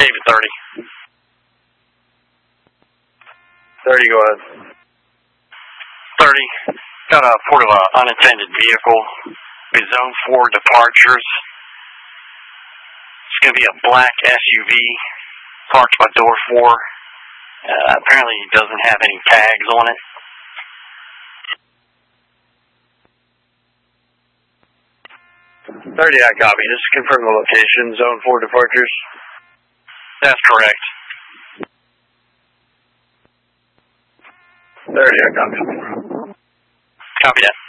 David 30. 30, go ahead. 30. Got a report of an unattended vehicle with zone 4 departures. It's going to be a black SUV parked by door 4. Apparently it doesn't have any tags on it. I copy. Just confirm the location. Zone 4 departures. That's correct. 30, I copy. Copy that.